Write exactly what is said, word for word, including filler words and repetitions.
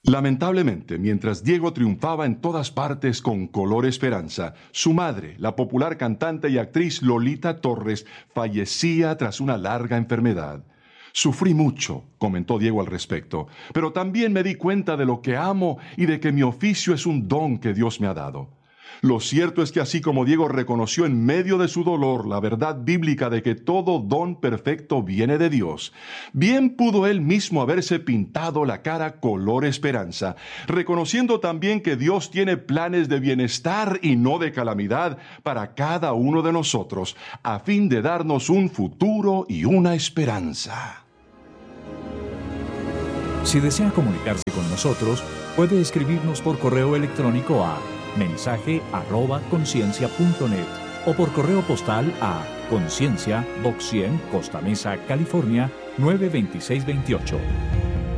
Lamentablemente, mientras Diego triunfaba en todas partes con Color Esperanza, su madre, la popular cantante y actriz Lolita Torres, fallecía tras una larga enfermedad. Sufrí mucho, comentó Diego al respecto, pero también me di cuenta de lo que amo y de que mi oficio es un don que Dios me ha dado. Lo cierto es que así como Diego reconoció en medio de su dolor la verdad bíblica de que todo don perfecto viene de Dios, bien pudo él mismo haberse pintado la cara color esperanza, reconociendo también que Dios tiene planes de bienestar y no de calamidad para cada uno de nosotros, a fin de darnos un futuro y una esperanza. Si desea comunicarse con nosotros, puede escribirnos por correo electrónico a mensaje arroba conciencia punto net o por correo postal a Conciencia, Box cien, Costa Mesa, California nueve dos seis dos ocho.